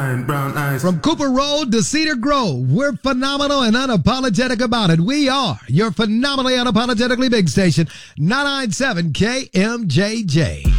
shine, brown eyes. From Cooper Road to Cedar Grove, we're phenomenal and unapologetic about it. We are your phenomenally unapologetically big station, 997 KMJJ.